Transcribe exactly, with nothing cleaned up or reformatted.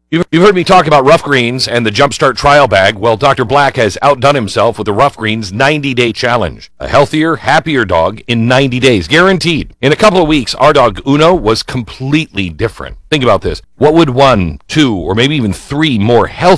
You've, you've heard me talk about Rough Greens and the Jumpstart Trial Bag. Well, Doctor Black has outdone himself with the Rough Greens ninety-day challenge. A healthier, happier dog in ninety days, guaranteed. In a couple of weeks, our dog Uno was completely different. Think about this. What would one, two, or maybe even three more healthy